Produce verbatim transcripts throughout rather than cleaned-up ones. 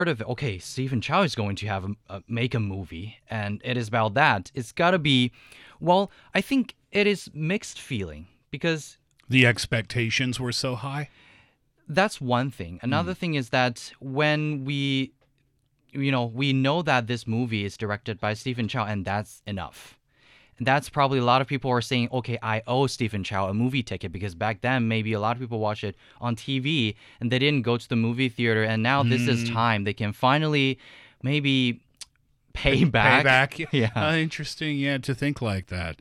heard of, okay, Stephen Chow is going to have a, a, make a movie, and it is about that. It's got to be, well, I think it is mixed feeling because The expectations were so high. that's one thing. Another thing is that when we, you know, we know that this movie is directed by Stephen Chow, and that's enough. And that's probably a lot of people are saying, okay, I owe Stephen Chow a movie ticket because back then maybe a lot of people watch it on T V and they didn't go to the movie theater, and now this is time they can finally maybe pay back. Payback. Yeah. Uh, interesting. Yeah, to think like that.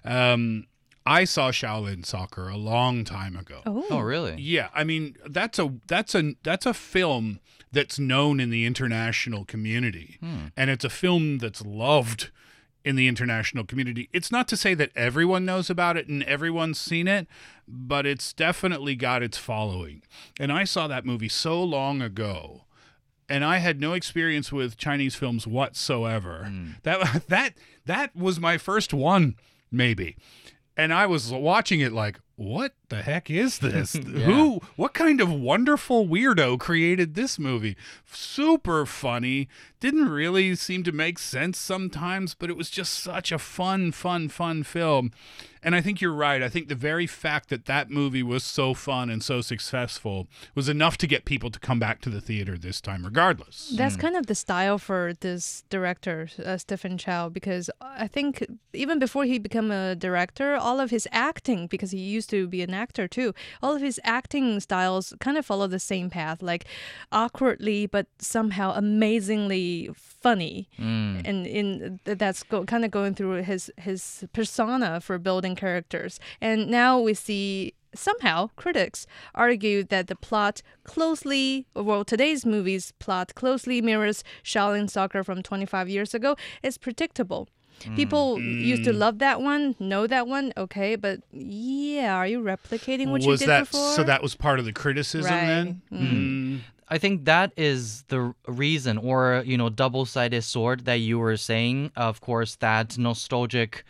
Um, I saw Shaolin Soccer a long time ago. Oh, Oh, really? Yeah, I mean that's a that's a that's a film that's known in the international community, and it's a film that's loved in the international community. It's not to say that everyone knows about it and everyone's seen it, but it's definitely got its following. And I saw that movie so long ago, and I had no experience with Chinese films whatsoever. That that that was my first one, maybe. And I was watching it like, what the heck is this? Who, what kind of wonderful weirdo created this movie? Super funny. Didn't really seem to make sense sometimes, but it was just such a fun, fun, fun film. And I think you're right. I think the very fact that that movie was so fun and so successful was enough to get people to come back to the theater this time, regardless. that's kind of the style for this director, uh, Stephen Chow, because I think even before he became a director, all of his acting, because he used to be an actor too, all of his acting styles kind of follow the same path, like awkwardly but somehow amazingly funny. And in that's go, kind of going through his his persona for building characters. And now we see somehow critics argue that the plot closely, well, today's movie's plot closely mirrors Shaolin Soccer from twenty-five years ago. It's predictable. People used to love that one, know that one, okay, but yeah, are you replicating what was you did that before? so that was part of the criticism Right. then? Mm. I think that is the reason, or, you know, double-sided sword that you were saying. Of course, that nostalgic,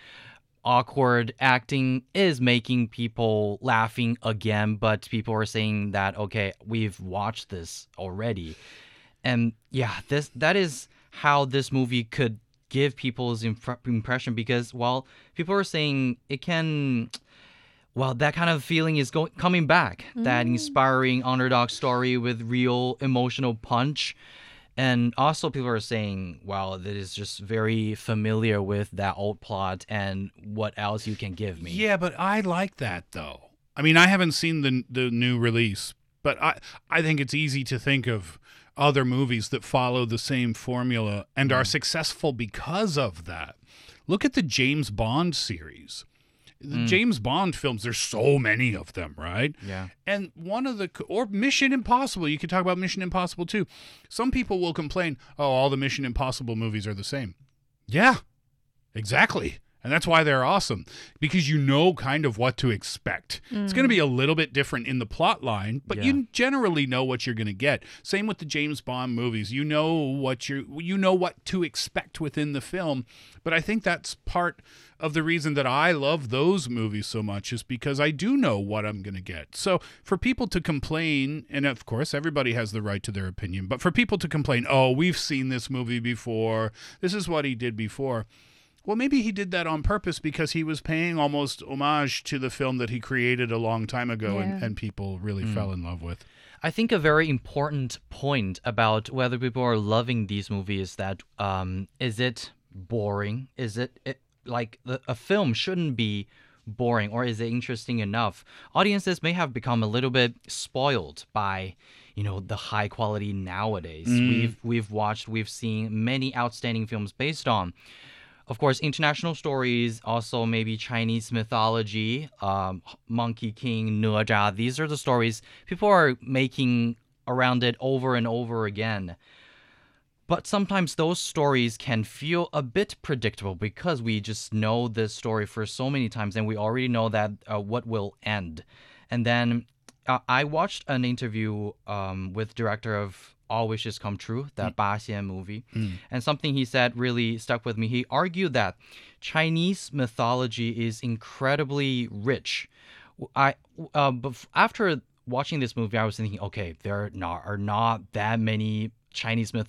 awkward acting is making people laughing again, but people are saying that, okay, we've watched this already. And yeah, this that is how this movie could give people's imp- impression, because, well, people are saying it can... Well, that kind of feeling is going coming back. That inspiring underdog story with real emotional punch. And also people are saying, wow, that is just very familiar with that old plot, and what else you can give me. Yeah, but I like that though. I mean, I haven't seen the the new release, but I I think it's easy to think of other movies that follow the same formula and are successful because of that. Look at the James Bond series. The James Bond films, there's so many of them, right? Yeah. And one of the, or Mission Impossible, you could talk about Mission Impossible too. Some people will complain, oh, all the Mission Impossible movies are the same. Yeah, exactly. And that's why they're awesome, because you know kind of what to expect. It's going to be a little bit different in the plot line, but Yeah. you generally know what you're going to get. Same with the James Bond movies. You know what you you know what to expect within the film. But I think that's part of the reason that I love those movies so much, is because I do know what I'm going to get. So for people to complain, and of course everybody has the right to their opinion, but for people to complain, oh, we've seen this movie before, this is what he did before. Well, maybe he did that on purpose because he was paying almost homage to the film that he created a long time ago, and, Yeah. and people really fell in love with. I think a very important point about whether people are loving these movies is that, um, is it boring? Is it, it like the, a film shouldn't be boring, or is it interesting enough? Audiences may have become a little bit spoiled by, you know, the high quality nowadays. We've we've watched, we've seen many outstanding films based on, of course, international stories, also maybe Chinese mythology, um, Monkey King,哪吒. These are the stories people are making around it over and over again. But sometimes those stories can feel a bit predictable because we just know this story for so many times, and we already know that uh, what will end. And then uh, I watched an interview um, with director of All Wishes Come True, that Ba Xian movie, and something he said really stuck with me. He argued that Chinese mythology is incredibly rich. I uh, bef- after watching this movie, I was thinking, okay, there are not, are not that many Chinese mythology